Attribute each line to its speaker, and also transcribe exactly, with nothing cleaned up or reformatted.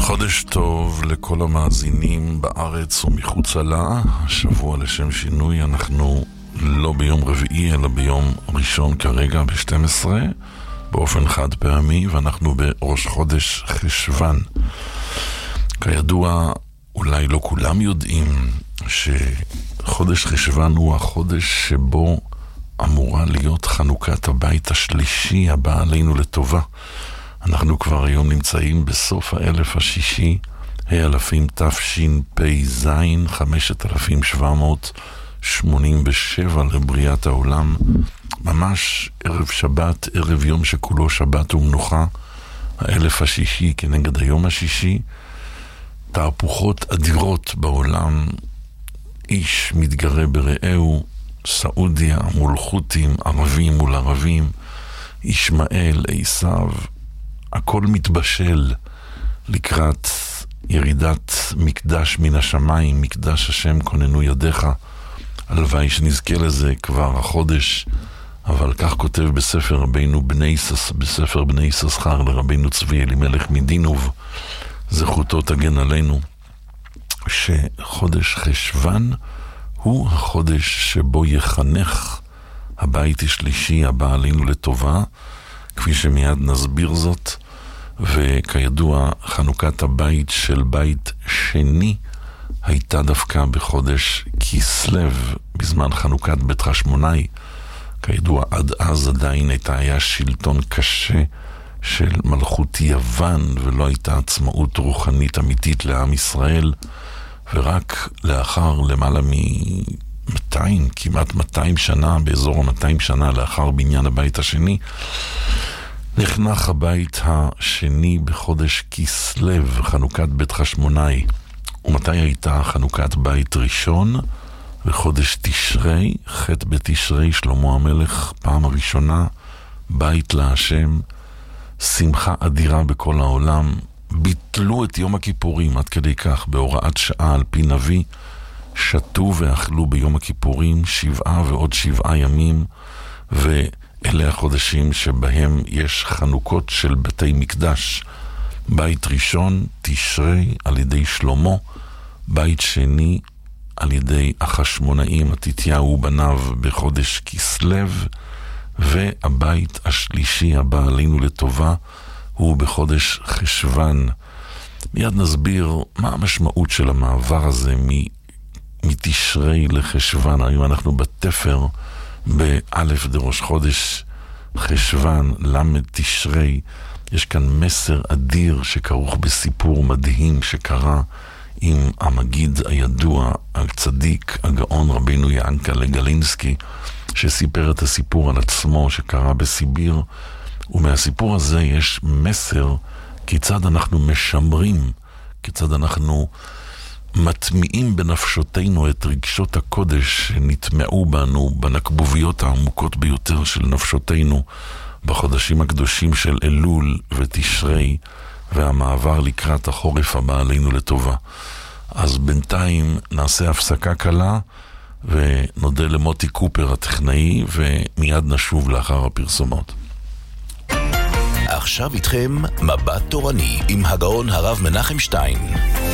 Speaker 1: חודש טוב לכל המאזינים בארץ ומחוצה לה. השבוע לשם שינוי אנחנו לא ביום רביעי אלא ביום ראשון כרגע ב-שתים עשרה באופן חד פעמי, ואנחנו בראש חודש חשוון. כידוע, אולי לא כולם יודעים שחודש חשוון הוא החודש שבו אמורה להיות חנוכת הבית השלישי הבא עלינו לטובה. אנחנו כבר היום נמצאים בסוף האלף השישי, האלפים תשפ"ז, חמשת אלפים שבע מאות שמונים ושבע לבריאת העולם, ממש ערב שבת, ערב יום שכולו שבת ומנוחה, האלף השישי כנגד היום השישי. תהפוכות אדירות בעולם, איש מתגרה ברעהו, סעודיה מול חותים, ערבים מול ערבים, ישמעאל, עשיו, הכל מתבשל לקראת ירידת מקדש מן השמיים, מקדש השם כוננו ידיך. הלוואי שנזכה לזה כבר החודש, אבל כך כותב בספר רבינו בני סס, בספר בני יששכר לרבינו צבי אלימלך מדינוב, זכותו תגן עלינו, שחודש חשוון הוא החודש שבו יחנך הבית השלישי הבא עלינו לטובה, כפי שמיד נסביר זאת. וכידוע, חנוכת הבית של בית שני הייתה דווקא בחודש כסלו, בזמן חנוכת בית חשמונאי. כידוע, עד אז עדיין הייתה, היה שלטון קשה של מלכות יוון, ולא הייתה עצמאות רוחנית אמיתית לעם ישראל, ורק לאחר למעלה מ-מאתיים, כמעט מאתיים שנה, באזור ה-מאתיים שנה לאחר בניין הבית השני, נחנך הבית השני בחודש כסלו, חנוכת בית חשמונאי. ומתי הייתה חנוכת בית ראשון? בחודש תשרי, ח' בתשרי, שלמה המלך, פעם הראשונה, בית להשם, שמחה אדירה בכל העולם. ביטלו את יום הכיפורים עד כדי כך, בהוראת שעה על פי נביא, שתו ואכלו ביום הכיפורים שבעה ועוד שבעה ימים, ואלה החודשים שבהם יש חנוכות של בתי מקדש. בית ראשון, תשרי, על ידי שלמה, בית שני, על ידי החשמונאים, מתתיהו ובניו בחודש כסלו, והבית השלישי הבא עלינו לטובה הוא בחודש חשוון. מיד נסביר מה המשמעות של המעבר הזה מתשרי לחשוון. היום אנחנו בתפר באלף דראש חודש חשוון, למד תשרי. יש כאן מסר אדיר שכרוך בסיפור מדהים שקרה עם המגיד הידוע, הצדיק, הגאון רבינו יענקל'ה גלינסקי, שסיפר את הסיפור על עצמו שקרה בסיביר. ומהסיפור הזה יש מסר כיצד אנחנו משמרים, כיצד אנחנו מטמיעים בנפשותינו את רגשות הקודש שנטמעו בנו בנקבוביות העמוקות ביותר של נפשותינו בחודשים הקדושים של אלול ותשרי, והמעבר לקראת החורף הבא עלינו לטובה. אז בינתיים נעשה הפסקה קלה ונודה למוטי קופר הטכנאי, ומיד נשוב לאחר הפרסומות.
Speaker 2: עכשיו איתכם מבט תורני עם הגאון הרב מנחם שטיין.